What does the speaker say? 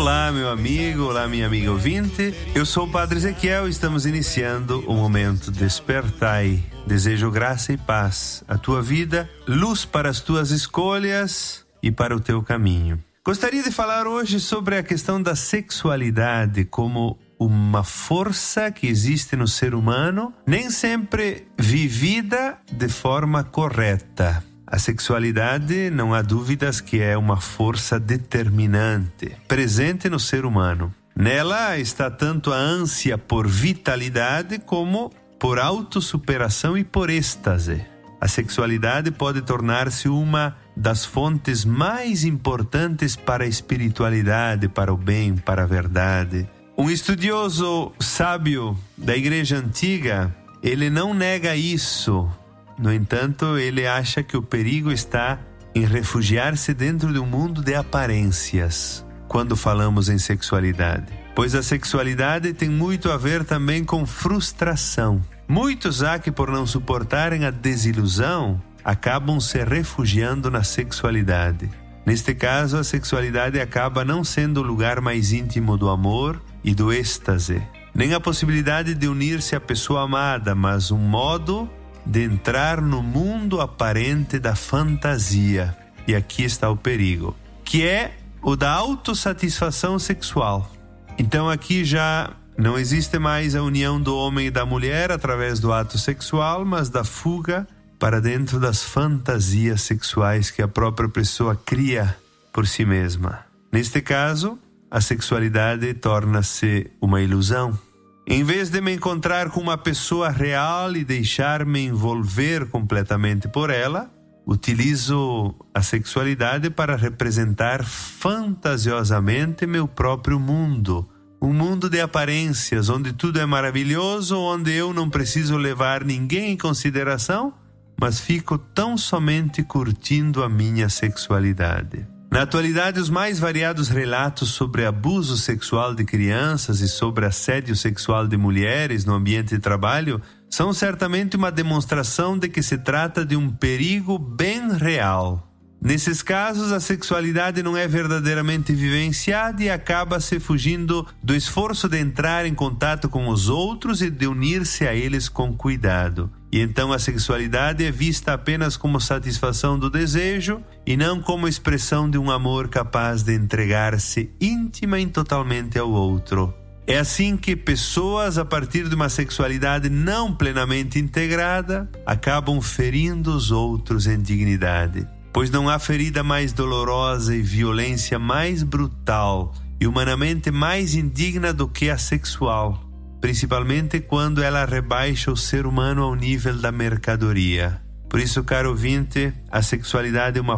Olá, meu amigo, olá, minha amiga ouvinte. Eu sou o Padre Ezequiel e estamos iniciando o momento Despertai. Desejo graça e paz à tua vida, luz para as tuas escolhas e para o teu caminho. Gostaria de falar hoje sobre a questão da sexualidade como uma força que existe no ser humano, nem sempre vivida de forma correta. A sexualidade, não há dúvidas que é uma força determinante, presente no ser humano. Nela está tanto a ânsia por vitalidade como por autossuperação e por êxtase. A sexualidade pode tornar-se uma das fontes mais importantes para a espiritualidade, para o bem, para a verdade. Um estudioso sábio da Igreja Antiga, ele não nega isso. No entanto, ele acha que o perigo está em refugiar-se dentro de um mundo de aparências, quando falamos em sexualidade. Pois a sexualidade tem muito a ver também com frustração. Muitos há que, por não suportarem a desilusão, acabam se refugiando na sexualidade. Neste caso, a sexualidade acaba não sendo o lugar mais íntimo do amor e do êxtase, nem a possibilidade de unir-se à pessoa amada, mas um modo de entrar no mundo aparente da fantasia. E aqui está o perigo, que é o da autossatisfação sexual. Então aqui já não existe mais a união do homem e da mulher através do ato sexual, mas da fuga para dentro das fantasias sexuais que a própria pessoa cria por si mesma. Neste caso, a sexualidade torna-se uma ilusão. Em vez de me encontrar com uma pessoa real e deixar-me envolver completamente por ela, utilizo a sexualidade para representar fantasiosamente meu próprio mundo. Um mundo de aparências, onde tudo é maravilhoso, onde eu não preciso levar ninguém em consideração, mas fico tão somente curtindo a minha sexualidade. Na atualidade, os mais variados relatos sobre abuso sexual de crianças e sobre assédio sexual de mulheres no ambiente de trabalho são certamente uma demonstração de que se trata de um perigo bem real. Nesses casos, a sexualidade não é verdadeiramente vivenciada e acaba-se fugindo do esforço de entrar em contato com os outros e de unir-se a eles com cuidado. E então a sexualidade é vista apenas como satisfação do desejo e não como expressão de um amor capaz de entregar-se íntima e totalmente ao outro. É assim que pessoas, a partir de uma sexualidade não plenamente integrada, acabam ferindo os outros em dignidade. Pois não há ferida mais dolorosa e violência mais brutal e humanamente mais indigna do que a sexual, principalmente quando ela rebaixa o ser humano ao nível da mercadoria. Por isso, caro ouvinte, a sexualidade é uma